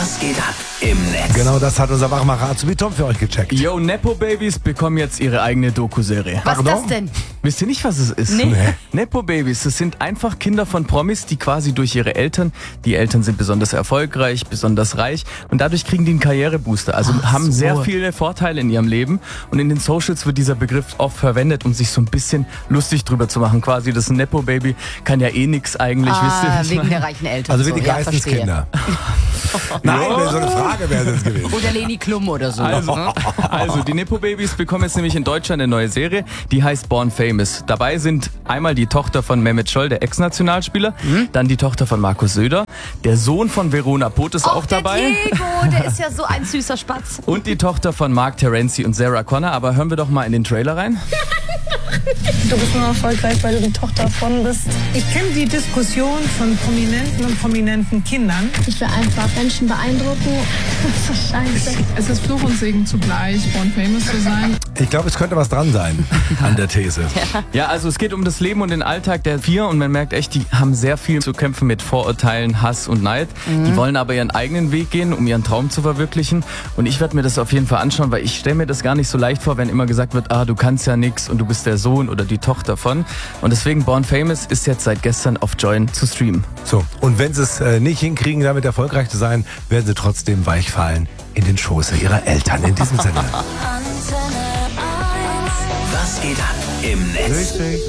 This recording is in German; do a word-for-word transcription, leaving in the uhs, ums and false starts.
Was geht ab im Netz? Genau das hat unser Wachmacher Azubi Tom für euch gecheckt. Yo, Nepo-Babys bekommen jetzt ihre eigene Doku-Serie. Was ist Pardon? das denn? Wisst ihr nicht, was es ist? Nee. Nee. Nepo-Babys, das sind einfach Kinder von Promis, die quasi durch ihre Eltern, die Eltern sind besonders erfolgreich, besonders reich und dadurch kriegen die einen Karrierebooster. Also Ach haben so. sehr viele Vorteile in ihrem Leben und in den Socials wird dieser Begriff oft verwendet, um sich so ein bisschen lustig drüber zu machen. Quasi das Nepo-Baby kann ja eh nix eigentlich, wisst ihr? Ah, wie ich wegen meine? der reichen Eltern. Also wie so. die Ja, verstehe. Geisteskinder. Nein, wäre so eine Frage wäre es jetzt gewesen. Oder Leni Klum oder so. Also, also, die Nepo-Babys bekommen jetzt nämlich in Deutschland eine neue Serie, die heißt Born Famous. Dabei sind einmal die Tochter von Mehmet Scholl, der Ex-Nationalspieler, dann die Tochter von Markus Söder, der Sohn von Verona Poth ist Och, auch dabei Der Diego, der ist ja so ein süßer Spatz. und die Tochter von Mark Terenzi und Sarah Connor. Aber hören wir doch mal in den Trailer rein. Du bist nur erfolgreich, weil du die Tochter von bist. Ich kenne die Diskussion von Prominenten und prominenten Kindern. Ich will einfach Menschen beeindrucken. Das ist so scheiße. Es ist Fluch und Segen zugleich, Born Famous zu sein. Ich glaube, es könnte was dran sein an der These. Ja, also es geht um das Leben und den Alltag der vier und man merkt echt, die haben sehr viel zu kämpfen mit Vorurteilen, Hass und Neid. Die wollen aber ihren eigenen Weg gehen, um ihren Traum zu verwirklichen und ich werde mir das auf jeden Fall anschauen, weil ich stelle mir das gar nicht so leicht vor, wenn immer gesagt wird, ah, du kannst ja nix und du bist der Sohn oder die Tochter von und deswegen Born Famous ist jetzt seit gestern auf Join zu streamen. So, und wenn sie es äh, nicht hinkriegen, damit erfolgreich zu sein, werden sie trotzdem weichfallen in den Schoße ihrer Eltern. In diesem Sinne. Was geht ab im Netz? Richtig.